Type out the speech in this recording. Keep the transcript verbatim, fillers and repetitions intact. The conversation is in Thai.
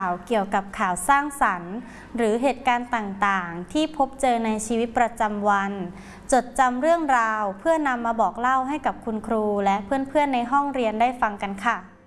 ข่าวเกี่ยวกับข่าวสร้างสรรค์หรือเหตุการณ์ต่างๆที่พบเจอในชีวิตประจำวันจดจำเรื่องราวเพื่อนำมาบอกเล่าให้กับคุณครูและเพื่อนๆในห้องเรียนได้ฟังกันค่ะ